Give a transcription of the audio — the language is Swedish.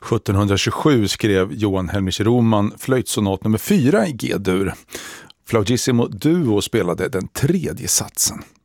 1727 skrev Johan Helmich Roman flöjtsonat nummer 4 i G-dur. Flautissimo Duo spelade den tredje satsen.